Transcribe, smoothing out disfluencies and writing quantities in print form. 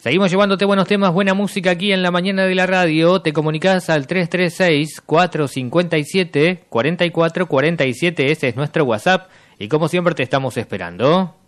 Seguimos llevándote buenos temas, buena música aquí en la mañana de la radio. Te comunicás al 336-457-4447. Ese es nuestro WhatsApp. Y como siempre te estamos esperando.